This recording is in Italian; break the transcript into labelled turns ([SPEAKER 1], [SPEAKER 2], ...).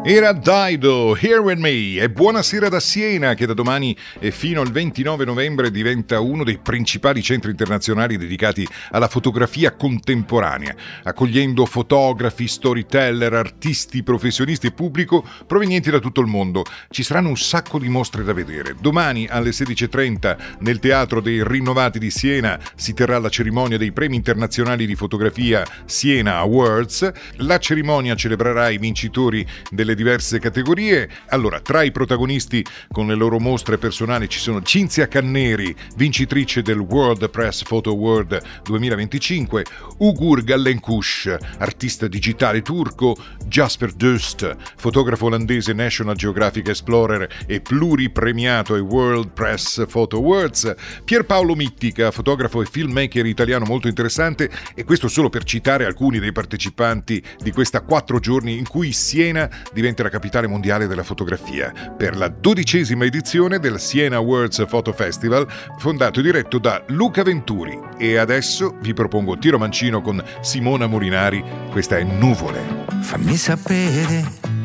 [SPEAKER 1] Era Dido, Here With Me, e buonasera da Siena, che da domani e fino al 29 novembre diventa uno dei principali centri internazionali dedicati alla fotografia contemporanea, accogliendo fotografi, storyteller, artisti, professionisti e pubblico provenienti da tutto il mondo. Ci saranno un sacco di mostre da vedere. Domani alle 16:30 nel Teatro dei Rinnovati di Siena si terrà la cerimonia dei Premi Internazionali di Fotografia Siena Awards. La cerimonia celebrerà i vincitori delle diverse categorie. Allora, tra i protagonisti con le loro mostre personali ci sono Cinzia Canneri, vincitrice del World Press Photo Award 2025, Ugur Gallenkush, artista digitale turco, Jasper Dust, fotografo olandese National Geographic Explorer e pluripremiato ai World Press Photo Awards, Pierpaolo Mittica, fotografo e filmmaker italiano molto interessante, e questo solo per citare alcuni dei partecipanti di questa 4 giorni in cui Siena diventa la capitale mondiale della fotografia, per la 12ª edizione del Siena Awards Photo Festival, fondato e diretto da Luca Venturi. E adesso vi propongo Tiro Mancino con Simona Molinari. Questa è Nuvole.
[SPEAKER 2] Fammi sapere